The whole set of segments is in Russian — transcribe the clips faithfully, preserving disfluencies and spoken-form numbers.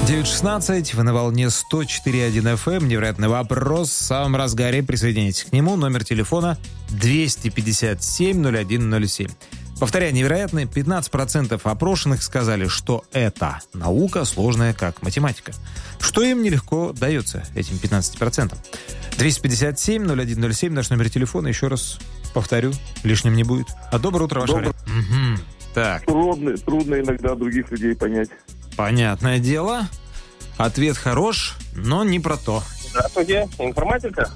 девять шестнадцать, вы на волне сто четыре и один эф эм. Невероятный вопрос. В самом разгаре присоединяйтесь к нему. Номер телефона двести пятьдесят семь ноль один ноль семь. Повторяю, невероятно, пятнадцать процентов опрошенных сказали, что это наука сложная, как математика. Что им нелегко дается, этим пятнадцать процентов. двести пятьдесят семь ноль один ноль семь, наш номер телефона, еще раз повторю, лишним не будет. А доброе утро, ваш вариант. Угу. Так. Трудно, трудно иногда других людей понять. Понятное дело. Ответ хорош, но не про то. Здравствуйте, информатика?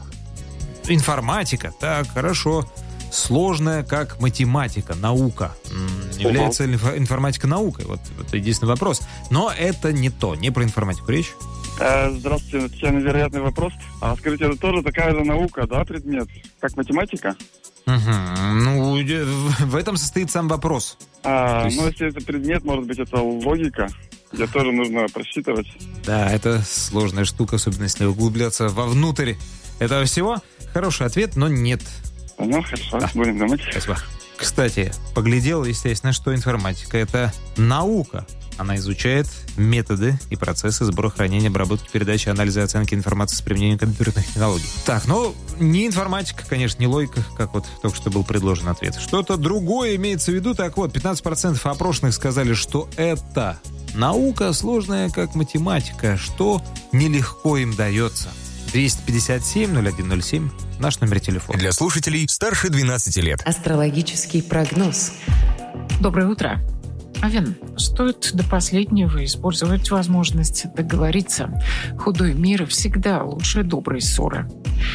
Информатика, так, хорошо. Сложная, как математика, наука. Является ли информатика наукой? Вот это единственный вопрос. Но это не то, не про информатику речь. Здравствуйте, это невероятный вопрос. А скажите, это тоже такая же наука, да, предмет, как математика? Угу. Ну, в этом состоит сам вопрос. А, есть... Ну, если это предмет, может быть, это логика, где тоже нужно просчитывать. Да, это сложная штука, особенно если углубляться вовнутрь этого всего. Хороший ответ, но нет. Ну, хорошо, да. Будем думать. Спасибо. Кстати, поглядел, естественно, что информатика — это наука. Она изучает методы и процессы сбора, хранения, обработки, передачи, анализа и оценки информации с применением компьютерных технологий. Так, ну, не информатика, конечно, не логика, как вот только что был предложен ответ. Что-то другое имеется в виду. Так вот, пятнадцать процентов опрошенных сказали, что это наука сложная, как математика, что нелегко им дается. двести пятьдесят семь ноль один ноль семь, наш номер телефона. Для слушателей старше двенадцати лет. Астрологический прогноз. Доброе утро. Овен, стоит до последнего использовать возможность договориться. Худой мир всегда лучше доброй ссоры.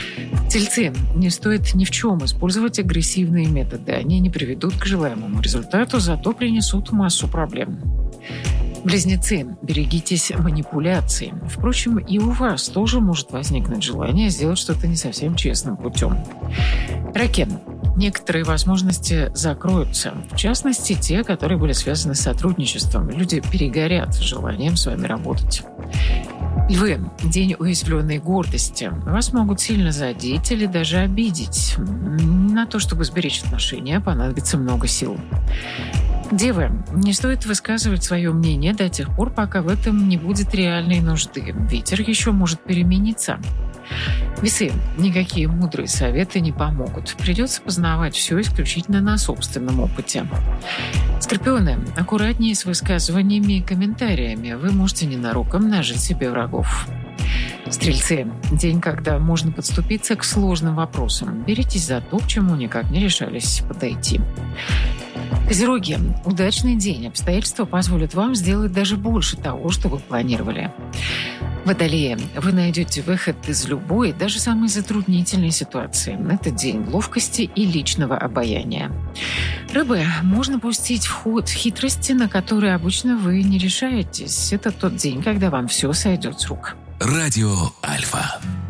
Тельцы, не стоит ни в чем использовать агрессивные методы. Они не приведут к желаемому результату, зато принесут массу проблем. Близнецы, берегитесь манипуляций. Впрочем, и у вас тоже может возникнуть желание сделать что-то не совсем честным путем. Раки, некоторые возможности закроются. В частности, те, которые были связаны с сотрудничеством. Люди перегорят желанием с вами работать. Львы, день уязвленной гордости. Вас могут сильно задеть или даже обидеть. На то, чтобы сберечь отношения, понадобится много сил. Девы, не стоит высказывать свое мнение до тех пор, пока в этом не будет реальной нужды. Ветер еще может перемениться. Весы, никакие мудрые советы не помогут. Придется познавать все исключительно на собственном опыте. Скорпионы, аккуратнее с высказываниями и комментариями. Вы можете ненароком нажить себе врагов. Стрельцы, день, когда можно подступиться к сложным вопросам. Беритесь за то, к чему никак не решались подойти. Козероги, удачный день. Обстоятельства позволят вам сделать даже больше того, что вы планировали. Водолеи, вы найдете выход из любой, даже самой затруднительной ситуации. Это день ловкости и личного обаяния. Рыбы, можно пустить в ход хитрости, на которые обычно вы не решаетесь. Это тот день, когда вам все сойдет с рук. Радио Альфа.